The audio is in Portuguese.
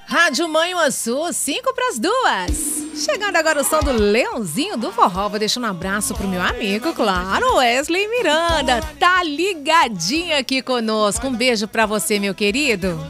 Rádio Manhuaçu, 1:55. Chegando agora o som do Leãozinho do Forró. Vou deixar um abraço pro meu amigo, claro, Wesley Miranda. Tá ligadinho aqui conosco. Um beijo pra você, meu querido.